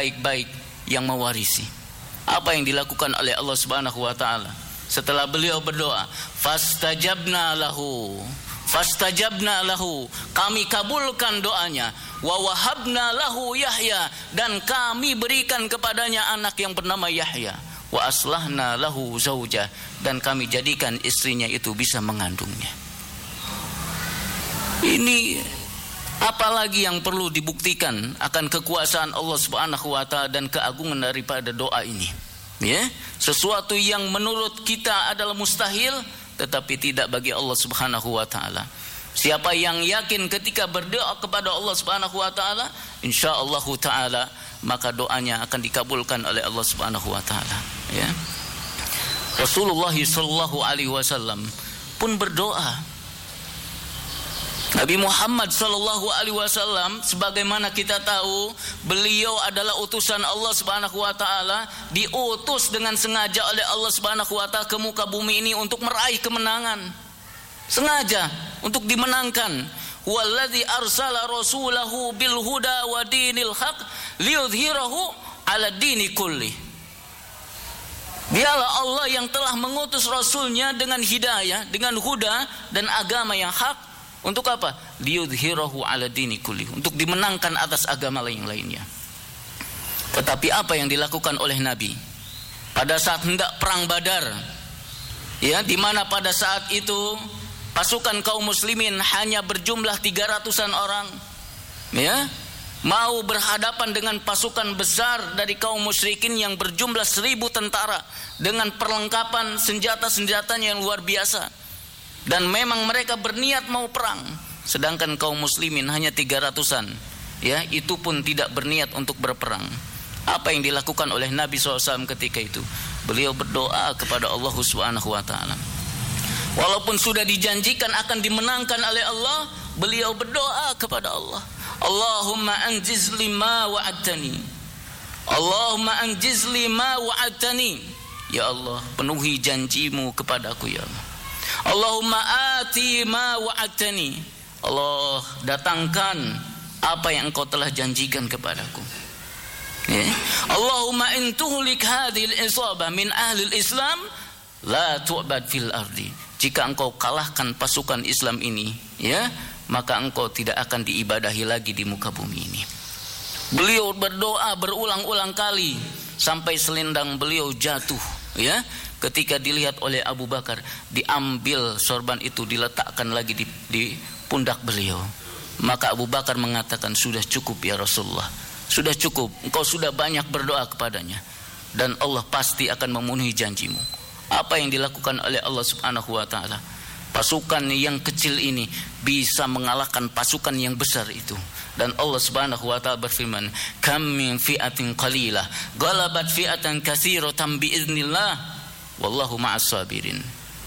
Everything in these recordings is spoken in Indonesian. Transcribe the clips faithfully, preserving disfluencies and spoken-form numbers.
baik-baik yang mewarisi. Apa yang dilakukan oleh Allah Subhanahu wa taala setelah beliau berdoa, fastajabna lahu, fastajabna lahu, kami kabulkan doanya, wa wahabna lahu Yahya, dan kami berikan kepadanya anak yang bernama Yahya, wa aslahna lahu zaujah, dan kami jadikan istrinya itu bisa mengandungnya. Ini apalagi yang perlu dibuktikan akan kekuasaan Allah Subhanahu wa taala dan keagungan daripada doa ini. Ya, sesuatu yang menurut kita adalah mustahil tetapi tidak bagi Allah Subhanahu wa taala. Siapa yang yakin ketika berdoa kepada Allah Subhanahu wa taala, insyaallah taala maka doanya akan dikabulkan oleh Allah Subhanahu wa taala, ya. Rasulullah sallallahu alaihi wasallam pun berdoa. Nabi Muhammad sallallahu alaihi wasallam, sebagaimana kita tahu, beliau adalah utusan Allah Subhanahu wa taala, diutus dengan sengaja oleh Allah Subhanahu wa taala ke muka bumi ini untuk meraih kemenangan. Sengaja untuk dimenangkan. Huwallazi arsala rasulahu bil huda wa dinil haq liyudhhirahu 'ala dini kulli. Dialah Allah yang telah mengutus rasulnya dengan hidayah, dengan huda dan agama yang hak. Untuk apa? Liyudhhirahu 'ala dini kulli, untuk dimenangkan atas agama lain-lainnya. Tetapi apa yang dilakukan oleh Nabi pada saat hendak perang Badar, ya, di mana pada saat itu pasukan kaum muslimin hanya berjumlah tiga ratusan orang, ya, mau berhadapan dengan pasukan besar dari kaum musyrikin yang berjumlah seribu tentara dengan perlengkapan senjata-senjatanya yang luar biasa. Dan memang mereka berniat mau perang, sedangkan kaum muslimin hanya tiga ratusan, ya, itu pun tidak berniat untuk berperang. Apa yang dilakukan oleh Nabi shallallahu alaihi wasallam ketika itu? Beliau berdoa kepada Allah Subhanahu wa taala. Walaupun sudah dijanjikan akan dimenangkan oleh Allah, beliau berdoa kepada Allah, Allahumma anjiz lima wa'adtani, Allahumma anjiz lima wa'adtani, ya Allah, penuhi janjimu kepadaku, ya Allah. Allahumma ati ma wa'adtani, Allah, datangkan apa yang engkau telah janjikan kepadaku, ya. Allahumma in tuhlik hadhil isabah min ahli islam la tu'bad fil ardi, jika engkau kalahkan pasukan Islam ini, ya, maka engkau tidak akan diibadahi lagi di muka bumi ini. Beliau berdoa berulang-ulang kali sampai selendang beliau jatuh, ya. Ketika dilihat oleh Abu Bakar, diambil sorban itu, diletakkan lagi di, di pundak beliau. Maka Abu Bakar mengatakan, sudah cukup ya Rasulullah, sudah cukup, engkau sudah banyak berdoa kepadanya, dan Allah pasti akan memenuhi janjimu. Apa yang dilakukan oleh Allah Subhanahu wa taala? Pasukan yang kecil ini bisa mengalahkan pasukan yang besar itu. Dan Allah Subhanahu wa taala berfirman, kam min fi'atin qalilah ghalabat fi'atan katsiratan biiznillah wallahu ma'as sabirin.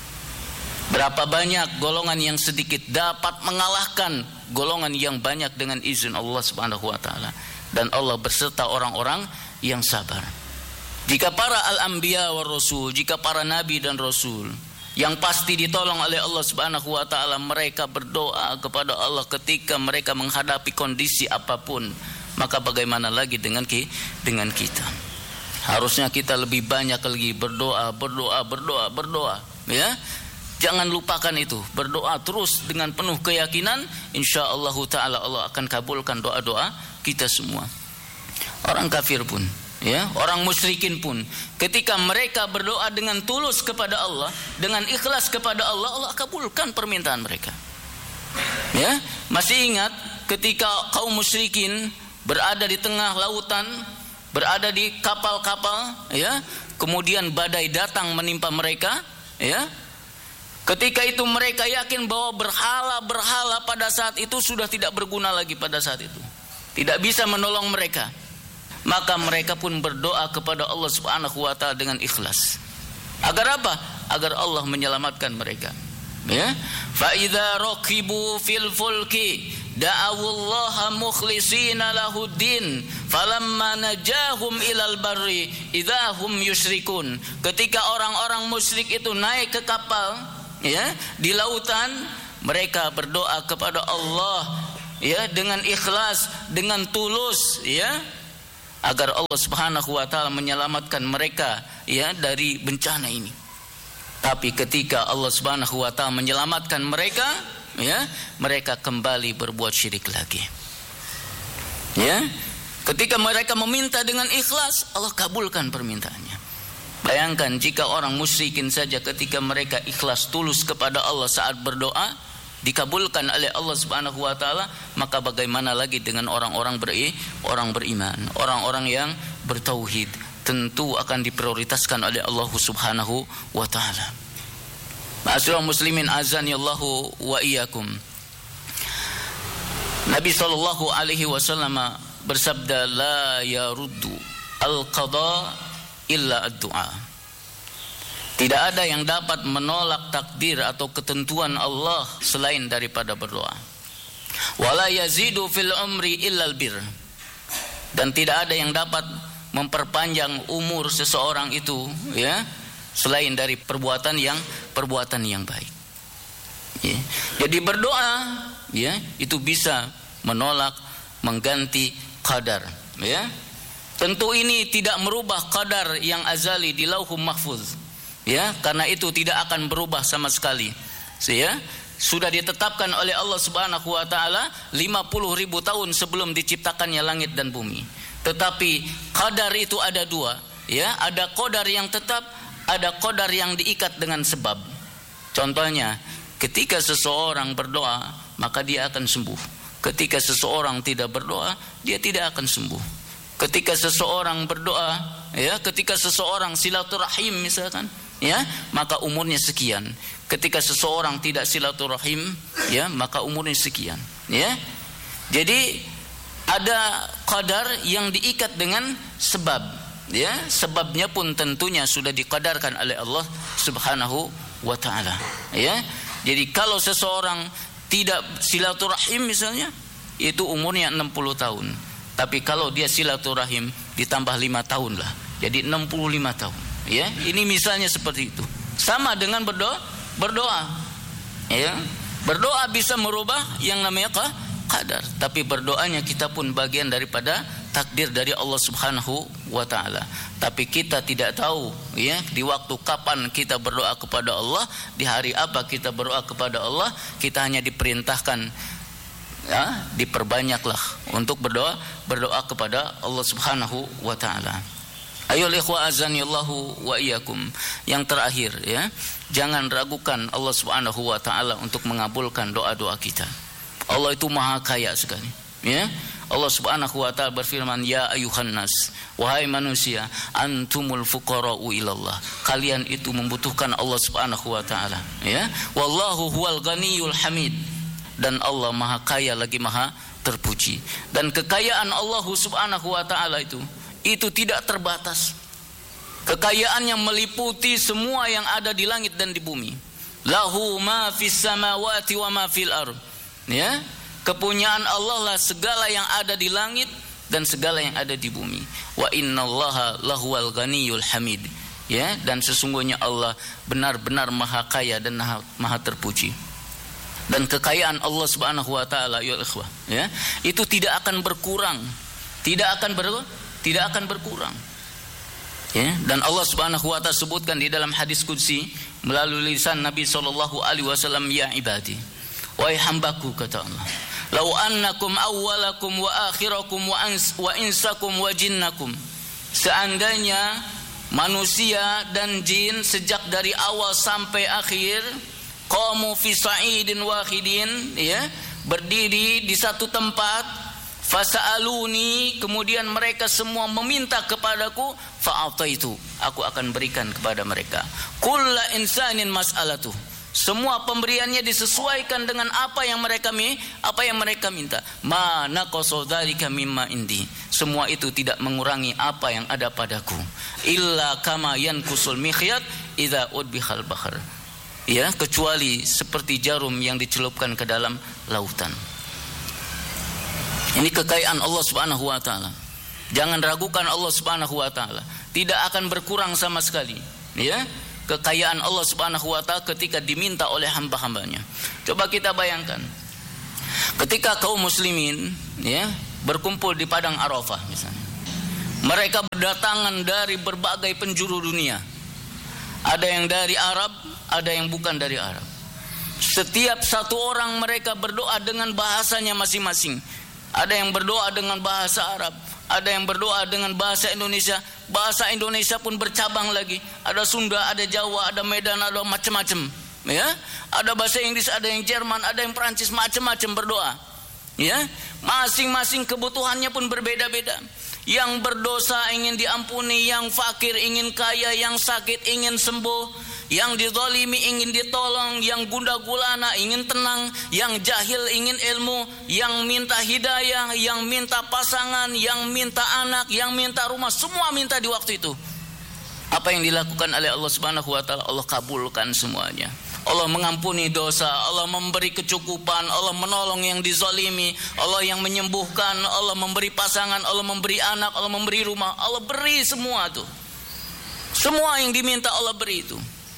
Berapa banyak golongan yang sedikit dapat mengalahkan golongan yang banyak dengan izin Allah Subhanahu wa taala, dan Allah berserta orang-orang yang sabar. Jika para al-anbiya war rasul, jika para nabi dan rasul yang pasti ditolong oleh Allah Subhanahu wa taala, mereka berdoa kepada Allah ketika mereka menghadapi kondisi apapun, maka bagaimana lagi dengan ki dengan kita? Harusnya kita lebih banyak lagi berdoa, berdoa, berdoa, berdoa, ya. Jangan lupakan itu, berdoa terus dengan penuh keyakinan, insyaallah taala Allah akan kabulkan doa-doa kita semua. Orang kafir pun, ya, orang musyrikin pun, ketika mereka berdoa dengan tulus kepada Allah, dengan ikhlas kepada Allah, Allah kabulkan permintaan mereka. Ya, masih ingat ketika kaum musyrikin berada di tengah lautan, berada di kapal-kapal, ya, kemudian badai datang menimpa mereka, ya. Ketika itu mereka yakin bahwa berhala-berhala pada saat itu sudah tidak berguna lagi pada saat itu, tidak bisa menolong mereka. Maka mereka pun berdoa kepada Allah Subhanahu wa taala dengan ikhlas. Agar apa? Agar Allah menyelamatkan mereka. Ya. Fa idza raqibu fil fulki da'awullaha mukhlishina lahuddin falamma najahum ilal barri idahum yusyrikun. Ketika orang-orang musyrik itu naik ke kapal, ya, di lautan, mereka berdoa kepada Allah, ya, dengan ikhlas, dengan tulus, ya. agar Allah Subhanahu wa taala menyelamatkan mereka ya dari bencana ini. Tapi ketika Allah Subhanahu wa taala menyelamatkan mereka, ya, mereka kembali berbuat syirik lagi. Ya. Ketika mereka meminta dengan ikhlas, Allah kabulkan permintaannya. Bayangkan jika orang musyrikin saja ketika mereka ikhlas tulus kepada Allah saat berdoa dikabulkan oleh Allah Subhanahu wa taala, maka bagaimana lagi dengan orang-orang beri, orang beriman, orang-orang yang bertauhid, tentu akan diprioritaskan oleh Allah Subhanahu wa taala. Ma'asyiral muslimin azanillahu wa iyyakum. Nabi sallallahu alaihi wasallam bersabda, la yaruddu al-qada illa ad-du'a. Tidak ada yang dapat menolak takdir atau ketentuan Allah selain daripada berdoa. Wala yazidu fil umri illa al-bir. Dan tidak ada yang dapat memperpanjang umur seseorang itu, ya, selain dari perbuatan yang perbuatan yang baik. Ya. Jadi berdoa, ya, itu bisa menolak, mengganti qadar, ya. Tentu ini tidak merubah qadar yang azali di Lauhul Mahfuz, ya, karena itu tidak akan berubah sama sekali. Ya, sudah ditetapkan oleh Allah Subhanahu wa taala lima puluh ribu tahun sebelum diciptakannya langit dan bumi. Tetapi qadar itu ada dua, ya, ada qadar yang tetap, ada qadar yang diikat dengan sebab. Contohnya, ketika seseorang berdoa, maka dia akan sembuh. Ketika seseorang tidak berdoa, dia tidak akan sembuh. Ketika seseorang berdoa, ya, ketika seseorang silaturahim misalkan, ya, maka umurnya sekian. Ketika seseorang tidak silaturahim, ya, maka umurnya sekian, ya. Jadi ada qadar yang diikat dengan sebab, ya. Sebabnya pun tentunya sudah diqadarkan oleh Allah Subhanahu wa taala, ya. Jadi kalau seseorang tidak silaturahim misalnya, itu umurnya enam puluh tahun. Tapi kalau dia silaturahim ditambah lima tahun lah, jadi enam puluh lima tahun. Ya, ini misalnya seperti itu. Sama dengan berdoa, berdoa. Ya, berdoa bisa merubah yang namanya qadar. Tapi berdoanya kita pun bagian daripada takdir dari Allah Subhanahu wa taala. Tapi kita tidak tahu, ya, di waktu kapan kita berdoa kepada Allah, di hari apa kita berdoa kepada Allah. Kita hanya diperintahkan, ya, diperbanyaklah untuk berdoa berdoa kepada Allah Subhanahu wa taala. Ayo ikhwa azanillahu wa iyyakum. Yang terakhir, ya, jangan ragukan Allah Subhanahu wa taala untuk mengabulkan doa-doa kita. Allah itu maha kaya sekali, ya. Allah Subhanahu wa taala berfirman, ya ayuhan nas, wahai manusia, antumul fuqara'u ilallah. Kalian itu membutuhkan Allah Subhanahu wa taala, ya. Wallahu huwal ghaniyul hamid. Dan Allah maha kaya lagi maha terpuji. Dan kekayaan Allah Subhanahu wa taala itu itu tidak terbatas. Kekayaan yang meliputi semua yang ada di langit dan di bumi. Lahu ma fis samawati wa ma fil ard. Ya, kepunyaan Allah lah segala yang ada di langit dan segala yang ada di bumi. Wa innallaha lahuwal ghaniyul hamid. Ya, dan sesungguhnya Allah benar-benar maha kaya dan maha, maha terpuji. Dan kekayaan Allah Subhanahu wa taala, ya ikhwah, ya, itu tidak akan berkurang. Tidak akan ber, tidak akan berkurang. Ya, dan Allah Subhanahu wa taala sebutkan di dalam hadis qudsi melalui lisan Nabi sallallahu alaihi wasallam, ya ibadi, wahai hambaku, kata Allah, lau annakum awwalakum wa akhirakum wa, ans, wa insakum wa jinnakum. Seandainya manusia dan jin sejak dari awal sampai akhir qamu fi sa'idin wahidin, ya, berdiri di satu tempat, fasa'aluni, kemudian mereka semua meminta kepadaku, fa'ataitu, aku akan berikan kepada mereka. Kullu insanin mas'alatuh, semua pemberiannya disesuaikan dengan apa yang mereka apa yang mereka minta. Ma naqasa dzalika mimma indi, semua itu tidak mengurangi apa yang ada padaku. Illa kama yanqusul mikhyat idza udbihal bahr, ya, kecuali seperti jarum yang dicelupkan ke dalam lautan. Ini kekayaan Allah Subhanahu wa taala. Jangan ragukan Allah Subhanahu wa taala. Tidak akan berkurang sama sekali, ya. Kekayaan Allah Subhanahu wa taala ketika diminta oleh hamba-hambanya. Coba kita bayangkan, ketika kaum muslimin, ya, berkumpul di padang Arafah misalnya. Mereka berdatangan dari berbagai penjuru dunia. Ada yang dari Arab, ada yang bukan dari Arab. Setiap satu orang mereka berdoa dengan bahasanya masing-masing. Ada yang berdoa dengan bahasa Arab, ada yang berdoa dengan bahasa Indonesia. Bahasa Indonesia pun bercabang lagi. Ada Sunda, ada Jawa, ada Medan, ada macam-macam. Ya, ada bahasa Inggris, ada yang Jerman, ada yang Perancis, macam-macam berdoa. Ya, masing-masing kebutuhannya pun berbeda-beda. Yang berdosa ingin diampuni, yang fakir ingin kaya, yang sakit ingin sembuh, yang dizalimi ingin ditolong, yang gundah gulana ingin tenang, yang jahil ingin ilmu, yang minta hidayah, yang minta pasangan, yang minta anak, yang minta rumah, semua minta di waktu itu. Apa yang dilakukan oleh Allah Subhanahu wa taala, Allah kabulkan semuanya. Allah mengampuni dosa, Allah memberi kecukupan, Allah menolong yang dizalimi, Allah yang menyembuhkan, Allah memberi pasangan, Allah memberi anak, Allah memberi rumah, Allah beri semua itu. Semua yang diminta Allah beri itu.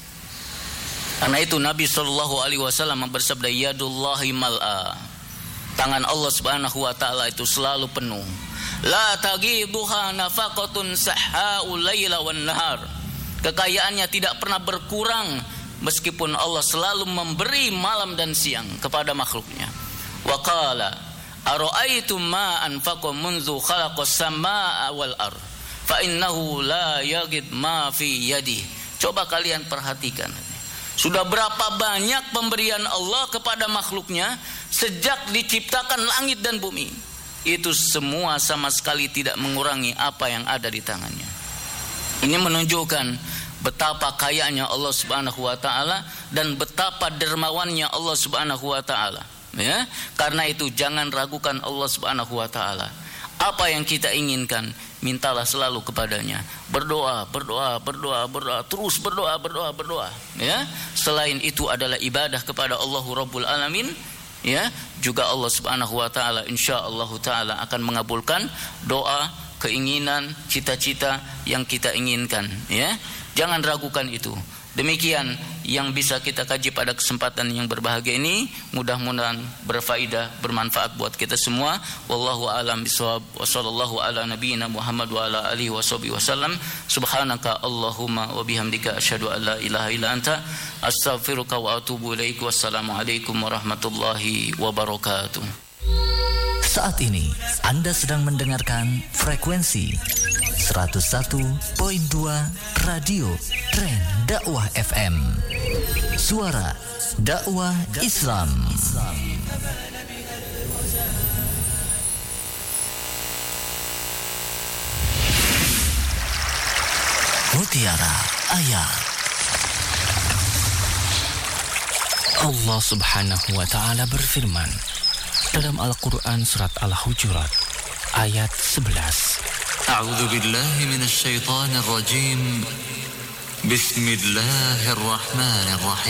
Karena itu Nabi Shallallahu Alaihi Wasallam bersabda, yadullahi mal'a, tangan Allah Subhanahu Wa Taala itu selalu penuh. La tagiduha nafaqatun sahha'u laila wan nahar. Kekayaannya tidak pernah berkurang meskipun Allah selalu memberi malam dan siang kepada makhluknya. Wa qala ara'aytum ma anfaqa munzu khalaqas samaa'a wal ard fa innahu la yagid ma fi yadi. Coba kalian perhatikan. Sudah berapa banyak pemberian Allah kepada makhluknya sejak diciptakan langit dan bumi. Itu semua sama sekali tidak mengurangi apa yang ada di tangannya. Ini menunjukkan betapa kayanya Allah Subhanahu wa taala dan betapa dermawannya Allah Subhanahu wa taala. Ya, karena itu jangan ragukan Allah Subhanahu wa taala. Apa yang kita inginkan, mintalah selalu kepadanya. Berdoa, berdoa, berdoa, berdoa, terus berdoa, berdoa, berdoa. Ya, selain itu adalah ibadah kepada Allah Rabbul Alamin. Ya, juga Allah Subhanahu wa taala insyaallah taala akan mengabulkan doa, keinginan, cita-cita yang kita inginkan, ya. Jangan ragukan itu. Demikian yang bisa kita kaji pada kesempatan yang berbahagia ini. Mudah-mudahan berfaedah, bermanfaat buat kita semua. Wallahu a'lam bishawab. Wa sallallahu ala nabiyyina Muhammad wa ala alihi washabihi wasallam. Subhanaka Allahumma wa bihamdika asyhadu an la ilaha illa anta astaghfiruka wa atubu ilaik. Wassalamu alaikum warahmatullahi wabarakatuh. Saat ini Anda sedang mendengarkan frekuensi seratus satu koma dua Radio Tren Dakwah F M. Suara dakwah Islam. Mutiara Ayat. Allah Subhanahu wa taala berfirman dalam Al-Quran surat Al-Hujurat ayat sebelas. A'udzu billahi minasy syaithanir rajim. Bismillahirrahmanirrahim.